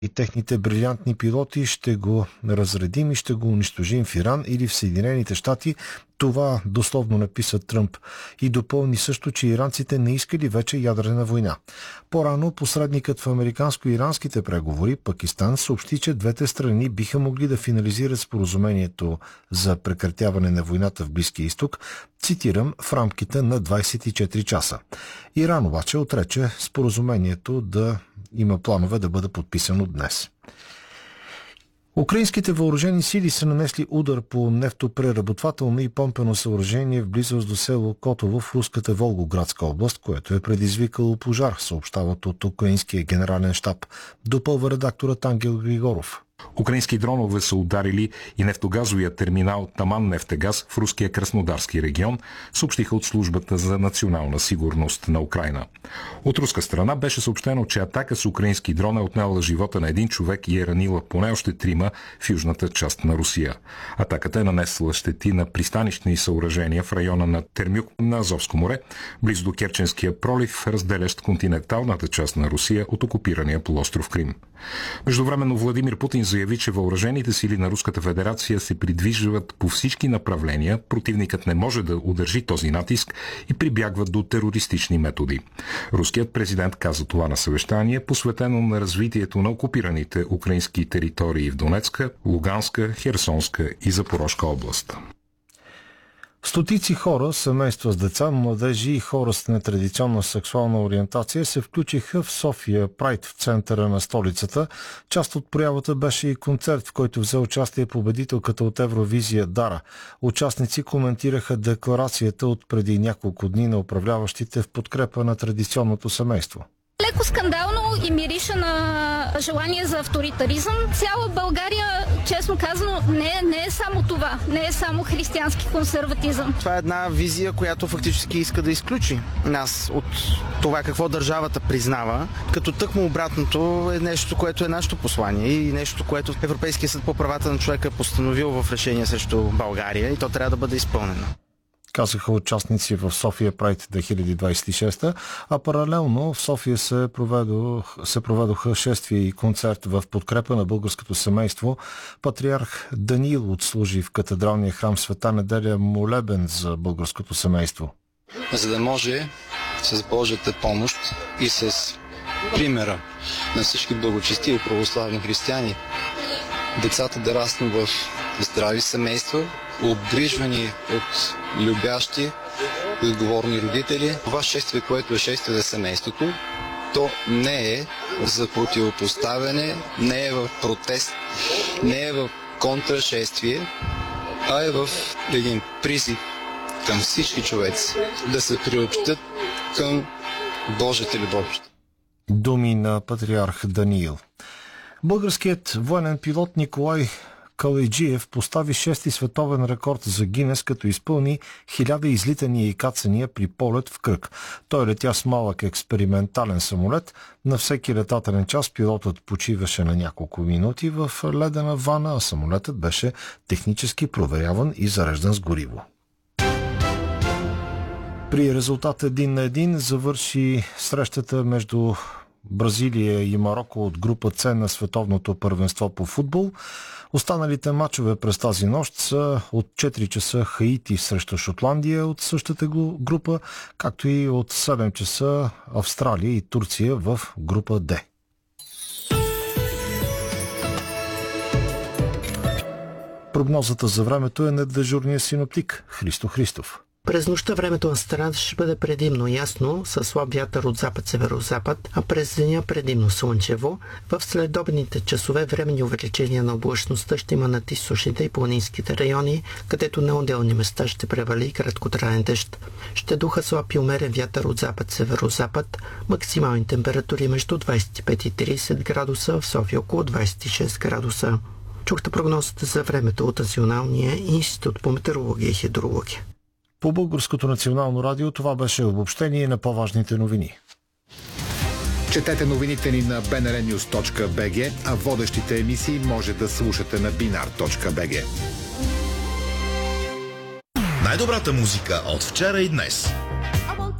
и техните брилянтни пилоти ще го разредим и ще го унищожим в Иран или в Съединените щати. Това дословно написа Тръмп и допълни също, че иранците не искали вече ядрена война. По-рано посредникът в американско-иранските преговори Пакистан съобщи, че двете страни биха могли да финализират споразумението за прекратяване на войната в Близкия изток, цитирам, в рамките на 24 часа. Иран обаче отрече споразумението да има планове да бъде подписано днес. Украинските въоръжени сили са нанесли удар по нефтопреработвателно и помпено съоръжение в близост до село Котово в руската Волгоградска област, което е предизвикало пожар, съобщават от украинския генерален щаб. Допълва редакторът Ангел Григоров. Украински дронове са ударили и нефтогазовия терминал Таман нефтегаз в руския Краснодарски регион, съобщиха от службата за национална сигурност на Украйна. От руска страна беше съобщено, че атака с украински дрон е отнела живота на един човек и е ранила поне още 3 в южната част на Русия. Атаката е нанесла щети на пристанищни съоръжения в района на Термюк на Азовско море, близо до Керченския пролив, разделящ континенталната част на Русия от окупирания полуостров Крим. Междувременно Владимир Путин заяви, че въоръжените сили на Руската федерация се придвижват по всички направления, противникът не може да удържи този натиск и прибягват до терористични методи. Руският президент каза това на съвещание, посветено на развитието на окупираните украински територии в Донецка, Луганска, Херсонска и Запорожка област. Стотици хора, семейства с деца, младежи и хора с нетрадиционна сексуална ориентация се включиха в София Прайд в центъра на столицата. Част от проявата беше и концерт, в който взе участие победителката от Евровизия Дара. Участници коментираха декларацията от преди няколко дни на управляващите в подкрепа на традиционното семейство. Леко скандално и мирише на желание за авторитаризъм. Цяла България, честно казано, не е само това. Не е само християнски консерватизъм. Това е една визия, която фактически иска да изключи нас от това какво държавата признава, като тъкмо обратното е нещо, което е нашето послание и нещо, което Европейския съд по правата на човека е постановил в решение срещу България и то трябва да бъде изпълнено. Казаха участници в София Прайд 2026, а паралелно в София се проведоха шествия и концерт в подкрепа на българското семейство. Патриарх Даниил отслужи в катедралния храм Света Неделя молебен за българското семейство. За да може с Божията помощ и с примера на всички благочестиви православни християни децата да раснат в здрави семейства, обгрижвани от любящи и отговорни родители. Това шествие, което е шествие за семейството, то не е за противопоставяне, не е в протест, не е в контрашествие, а е в един призив към всички човеци да се приобщят към Божията любов. Думи на патриарх Даниил. Българският военен пилот Николай Калайджиев постави 6-ти световен рекорд за Гинес, като изпълни 1000 излитания и кацания при полет в кръг. Той летя с малък експериментален самолет. На всеки летателен час пилотът почиваше на няколко минути в ледена вана, а самолетът беше технически проверяван и зареждан с гориво. При резултат 1-1 завърши срещата между Бразилия и Мароко от група С на световното първенство по футбол. Останалите мачове през тази нощ са от 4 часа Хаити срещу Шотландия от същата група, както и от 7 часа Австралия и Турция в група Д. Прогнозата за времето е на дежурния синоптик Христо Христов. През нощта времето на страната ще бъде предимно ясно, със слаб вятър от запад-северозапад, а през деня предимно слънчево. В следобедните часове временни увеличения на облачността ще има над изсушните и планинските райони, където на отделни места ще превали краткотраен дъжд. Ще духа слаб и умерен вятър от запад-северозапад, максимални температури между 25 и 30 градуса, в София около 26 градуса. Чухте прогнозата за времето от Националния институт по метеорология и хидрология. По Българското национално радио това беше обобщение на по-важните новини. Четете новините ни на bnrnews.bg, а водещите емисии може да слушате на binar.bg. Най-добрата музика от вчера и днес.